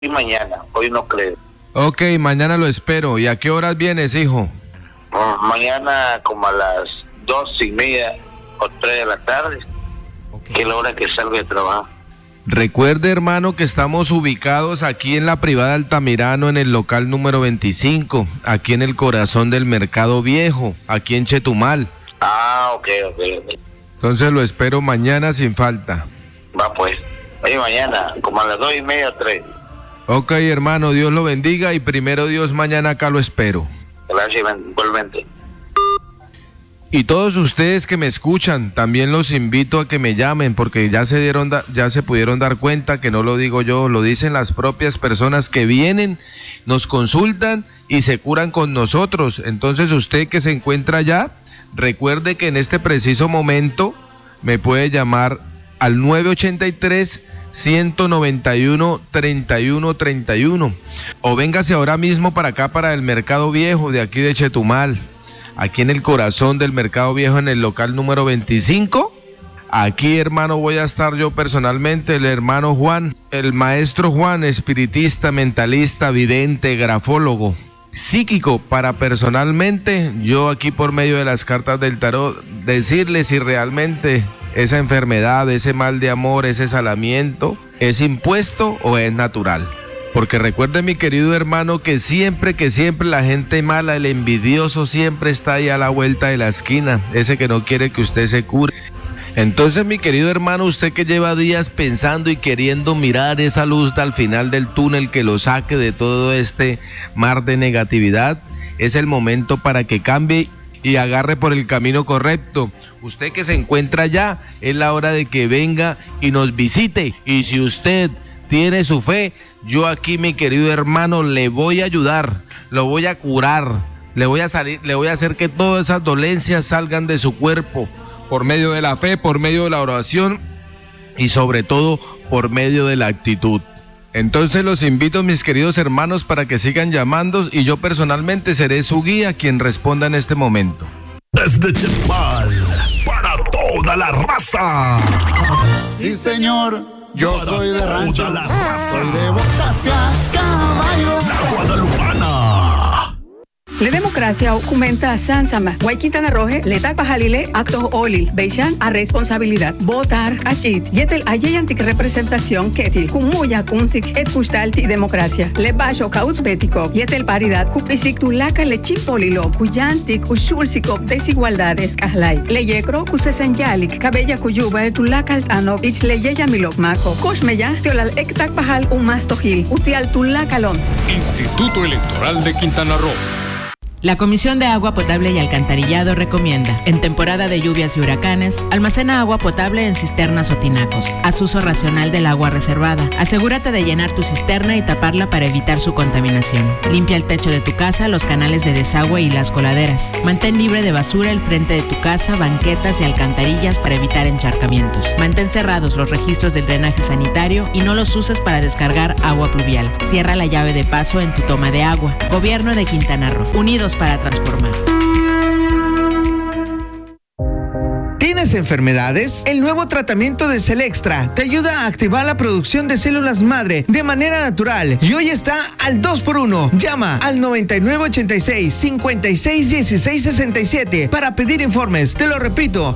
y mañana, hoy no creo. Ok, mañana lo espero. ¿Y a qué horas vienes, hijo? Mañana como a las 2:30 o 3 de la tarde, que es la hora que salgo de trabajar. Recuerde, hermano, que estamos ubicados aquí en la privada Altamirano, en el local número 25, aquí en el corazón del Mercado Viejo, aquí en Chetumal. Ok. Entonces lo espero mañana sin falta. Va pues, oye, mañana como a las 2:30 o 3. Ok, hermano, Dios lo bendiga y primero Dios, mañana acá lo espero. Gracias, igualmente. Y todos ustedes que me escuchan, también los invito a que me llamen, porque ya se pudieron dar cuenta que no lo digo yo, lo dicen las propias personas que vienen, nos consultan y se curan con nosotros. Entonces usted que se encuentra allá, recuerde que en este preciso momento me puede llamar al 983-191-3131 o véngase ahora mismo para acá, para el Mercado Viejo de aquí de Chetumal. Aquí en el corazón del Mercado Viejo, en el local número 25. Aquí, hermano, voy a estar yo personalmente, el hermano Juan, el maestro Juan, espiritista, mentalista, vidente, grafólogo, psíquico, para personalmente, yo aquí por medio de las cartas del tarot, decirle si realmente esa enfermedad, ese mal de amor, ese salamiento, es impuesto o es natural. Porque recuerde, mi querido hermano, que siempre la gente mala, el envidioso, siempre está ahí a la vuelta de la esquina, ese que no quiere que usted se cure. Entonces, mi querido hermano, usted que lleva días pensando y queriendo mirar esa luz al final del túnel que lo saque de todo este mar de negatividad, es el momento para que cambie y agarre por el camino correcto. Usted que se encuentra allá, es la hora de que venga y nos visite. Y si usted tiene su fe, yo aquí, mi querido hermano, le voy a ayudar, lo voy a curar, le voy a hacer que todas esas dolencias salgan de su cuerpo, por medio de la fe, por medio de la oración y sobre todo por medio de la actitud. Entonces los invito, mis queridos hermanos, para que sigan llamando y yo personalmente seré su guía quien responda en este momento. Desde Chetumal, para toda la raza. Sí, señor, yo Para soy de rancho, toda la raza. soy de Bocacia, caballo. La Guadalupana. La democracia aumenta sansama. Guayquintana Roje, letak pajalile, actos oli, beishan a responsabilidad. Votar, achit, yetel ayeyantik representación ketil, kumuya kunsik et kustalti democracia. Le bajo caus bético, yetel paridad, kupisik tulaka le chimpolilo, kuyantik ushulsiko desigualdades kahlai. Le yekro kusesenyalik, cabella kuyuba et tulaka altano, ich le yeyamilok mako. Koshmeya, teolal ektak pajal umastojil, utial tulakalon. Instituto Electoral de Quintana Roo. La Comisión de Agua Potable y Alcantarillado recomienda, en temporada de lluvias y huracanes, almacena agua potable en cisternas o tinacos. Haz uso racional del agua reservada. Asegúrate de llenar tu cisterna y taparla para evitar su contaminación. Limpia el techo de tu casa, los canales de desagüe y las coladeras. Mantén libre de basura el frente de tu casa, banquetas y alcantarillas para evitar encharcamientos. Mantén cerrados los registros del drenaje sanitario y no los uses para descargar agua pluvial. Cierra la llave de paso en tu toma de agua. Gobierno de Quintana Roo. Unidos para transformar. ¿Tienes enfermedades? El nuevo tratamiento de Celextra te ayuda a activar la producción de células madre de manera natural y hoy está al 2x1. Llama al 9986-561667 para pedir informes. Te lo repito,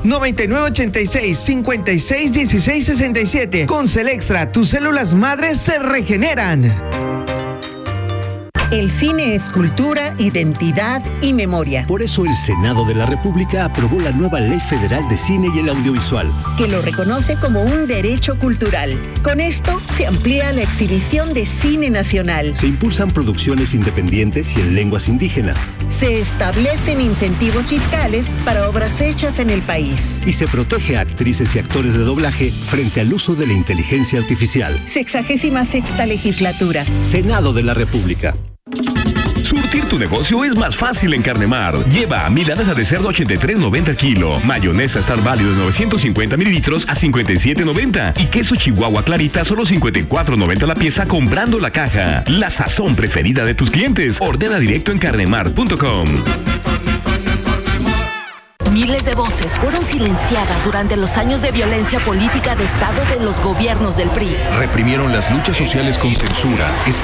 9986-561667. Con Celextra, tus células madres se regeneran. El cine es cultura, identidad y memoria. Por eso el Senado de la República aprobó la nueva Ley Federal de Cine y el Audiovisual, que lo reconoce como un derecho cultural. Con esto se amplía la exhibición de cine nacional. Se impulsan producciones independientes y en lenguas indígenas. Se establecen incentivos fiscales para obras hechas en el país. Y se protege a actrices y actores de doblaje frente al uso de la inteligencia artificial. 66ª legislatura. Senado de la República. Surtir tu negocio es más fácil en Carnemar. Lleva milanesa de cerdo 83.90 el kilo, mayonesa Star Value de 950 mililitros a 57.90 y queso Chihuahua Clarita solo 54.90 la pieza comprando la caja. La sazón preferida de tus clientes. Ordena directo en carnemar.com. Miles de voces fueron silenciadas durante los años de violencia política de Estado de los gobiernos del PRI. Reprimieron las luchas sociales con censura,